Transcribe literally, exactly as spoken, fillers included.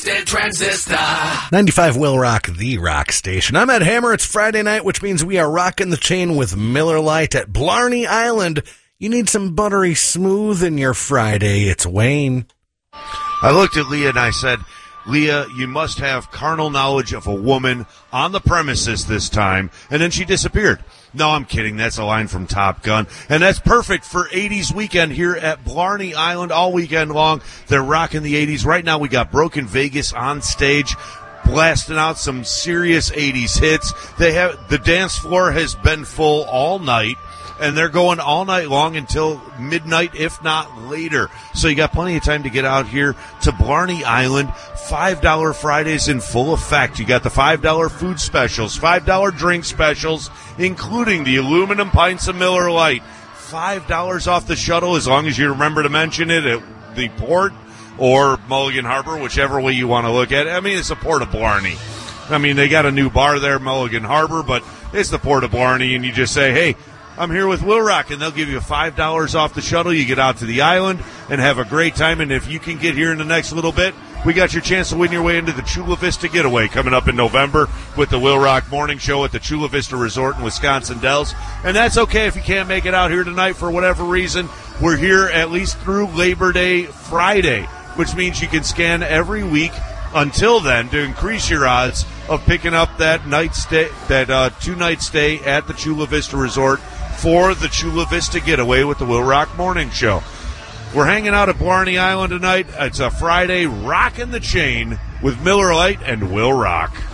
Transistor ninety-five will rock, the rock station. I'm Ed Hammer. It's Friday night, which means we are rocking the chain with Miller Lite at Blarney Island. You need some buttery smooth in your Friday. It's Wayne. I looked at Leah and I said, Leah, you must have carnal knowledge of a woman on the premises this time. And then she disappeared. No, I'm kidding. That's a line from Top Gun. And that's perfect for eighties weekend here at Blarney Island all weekend long. They're rocking the eighties. Right now we got Broken Vegas on stage, blasting out some serious eighties hits. They have the dance floor has been full all night. And they're going all night long until midnight, if not later. So you got plenty of time to get out here to Blarney Island. five dollar Fridays in full effect. You got the five dollar food specials, five dollar drink specials, including the aluminum pints of Miller Lite. five dollars off the shuttle as long as you remember to mention it at the port or Mulligan Harbor, whichever way you want to look at it. I mean, it's the port of Blarney. I mean, they got a new bar there, Mulligan Harbor, but it's the port of Blarney, and you just say, hey, I'm here with Will Rock, and they'll give you five dollars off the shuttle. You get out to the island and have a great time, and if you can get here in the next little bit, we got your chance to win your way into the Chula Vista Getaway coming up in November with the Will Rock Morning Show at the Chula Vista Resort in Wisconsin Dells. And that's okay if you can't make it out here tonight for whatever reason. We're here at least through Labor Day Friday, which means you can scan every week until then to increase your odds of picking up that night stay, that uh, two-night stay at the Chula Vista Resort for the Chula Vista Getaway with the Will Rock Morning Show. We're hanging out at Blarney Island tonight. It's a Friday, rocking the chain with Miller Lite and Will Rock.